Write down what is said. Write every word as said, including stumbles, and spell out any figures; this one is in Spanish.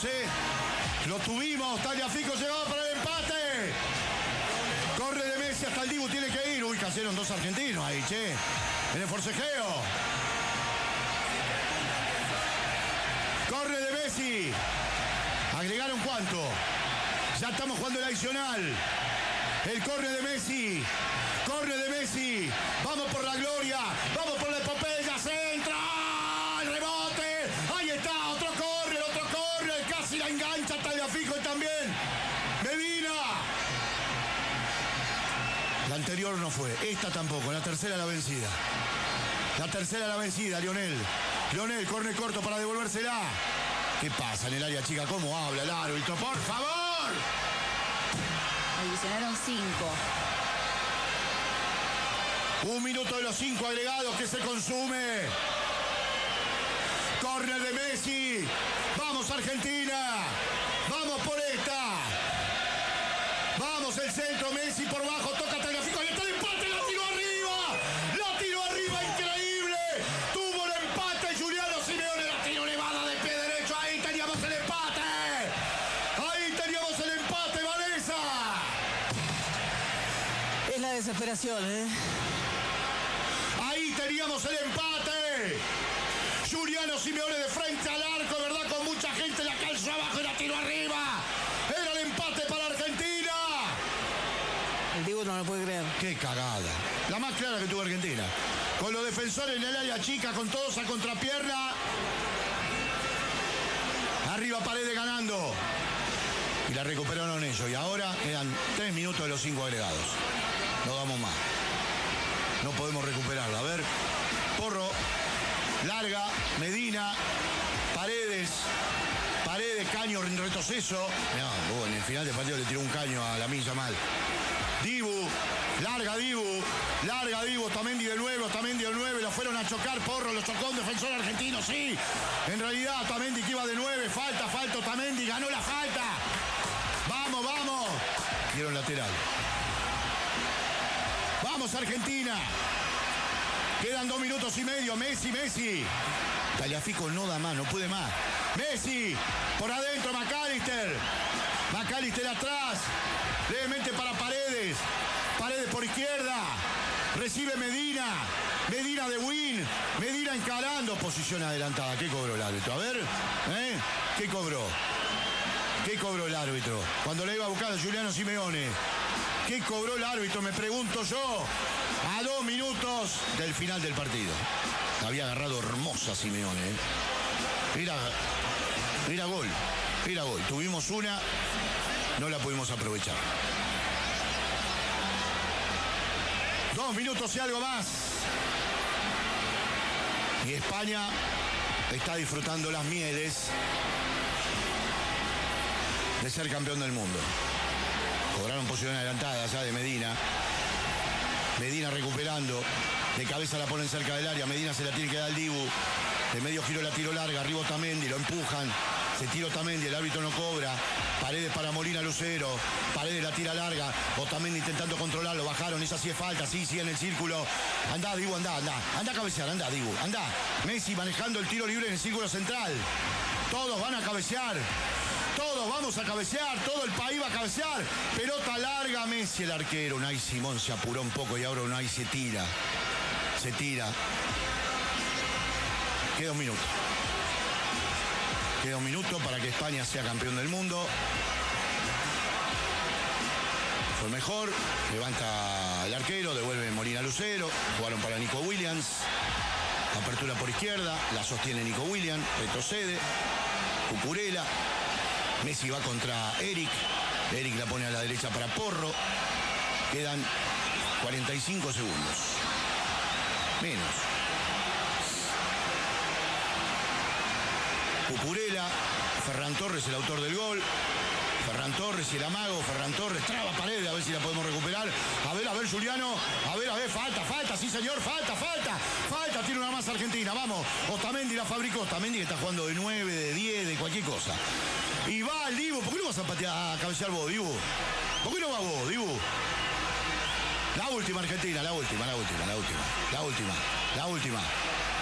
tuvimos, ¿eh? Lo tuvimos. Tagliafico llegaba para el empate. Corre de Messi hasta el Dibu, tiene que ir. Uy, cayeron dos argentinos ahí, che. En el forcejeo. Corre de Messi. ¿Agregaron cuánto? Ya estamos jugando el adicional. El corre de Messi. Corre de Messi. Vamos por la gloria. Vamos por la epopeya. Se entra. El rebote. Ahí está. Otro corre. El otro corre. Casi la engancha. Tagliafico también. Medina. La anterior no fue. Esta tampoco. La tercera la vencida. La tercera la vencida. Lionel. Lionel. Corre corto para devolvérsela. ¿Qué pasa en el área chica? ¿Cómo habla el árbitro? ¡Por favor! Adicionaron cinco. Un minuto de los cinco agregados que se consume. Córner de Messi. ¡Vamos, Argentina! ¡Vamos por esta! ¡Vamos, el centro! Messi por bajo. Toca Tagliafico. ¡Ahí está el empate! ¡La tiró arriba! ¡La tiró arriba! ¡Increíble! ¡Tuvo el empate! Juliano Simeone la tiró elevada de pie derecho. ¡Ahí teníamos el empate! ¡Ahí teníamos el empate, Vanessa! Es la desesperación, ¿eh? Ahí teníamos el empate. Juliano Simeone de frente al arco, ¿verdad? Con mucha gente la calzó abajo y la tiró arriba. Era el empate para Argentina. El Dibu no lo puede creer. Qué cagada. La más clara que tuvo Argentina. Con los defensores en el área chica, con todos a contrapierna. Arriba Paredes ganando. Y la recuperaron ellos. Y ahora quedan tres minutos de los cinco agregados. No damos más. No podemos recuperarla. A ver. Porro. Larga. Medina. Paredes. Paredes. Caño en retroceso. No, bueno, en el final del partido le tiró un caño a la milla mal. Dibu. Larga Dibu. Larga Dibu. Otamendi de nuevo. Otamendi de nueve. Lo fueron a chocar. Porro. Lo chocó un defensor argentino. Sí. En realidad Otamendi que iba de nueve. Falta, falta. Otamendi ganó la falta. Vamos, vamos. Dieron lateral. Vamos, Argentina. Quedan dos minutos y medio. Messi, Messi. Tagliafico no da más, no puede más. Messi. Por adentro, McAllister. McAllister atrás. Levemente para Paredes. Paredes por izquierda. Recibe Medina. Medina de Win. Medina encarando. Posición adelantada. ¿Qué cobró el árbitro? A ver. ¿Eh? ¿Qué cobró? ¿Qué cobró el árbitro? Cuando le iba a buscar a Juliano Simeone. ¿Qué cobró el árbitro? Me pregunto yo. A dos minutos del final del partido. Había agarrado hermosa Simeone. ¿eh? Mira, mira gol. Mira gol. Tuvimos una, no la pudimos aprovechar. Dos minutos y algo más. Y España está disfrutando las mieles de ser campeón del mundo. Cobraron posición adelantada ya de Medina. Medina recuperando. De cabeza la ponen cerca del área. Medina se la tiene que dar al Dibu. De medio giro la tiro larga. Arriba Otamendi. Lo empujan. Se tira Otamendi. El árbitro no cobra. Paredes para Molina Lucero. Paredes la tira larga. Otamendi intentando controlarlo. Bajaron. Esa sí es falta. Sí, sí en el círculo. Andá, Dibu, andá, andá. Andá a cabecear. Andá, Dibu. Andá. Messi manejando el tiro libre en el círculo central. Todos van a cabecear. Todos vamos a cabecear, todo el país va a cabecear. Pelota larga, Messi el arquero. Unai Simón se apuró un poco y ahora Unai se tira. Se tira. Queda un minuto. Queda un minuto para que España sea campeón del mundo. Fue mejor. Levanta el arquero, devuelve Molina Lucero. Jugaron para Nico Williams. Apertura por izquierda, la sostiene Nico Williams. Retrocede. Cucurella. Messi va contra Eric. Eric la pone a la derecha para Porro. Quedan cuarenta y cinco segundos. Menos. Cucurella. Ferran Torres, el autor del gol. Ferran Torres y el amago. Ferran Torres traba Paredes, a ver si la podemos recuperar. A ver, a ver, Juliano. A ver, a ver, falta, falta, sí señor, falta, falta. Falta, tiene una más Argentina, vamos. Otamendi la fabricó. Otamendi que está jugando de nueve, de diez, de cualquier cosa. Y va el Dibu. ¿Por qué no vas a patear, a cabecear vos, Dibu? ¿Por qué no va vos, Dibu? La última Argentina, la última, la última, la última. La última, la última.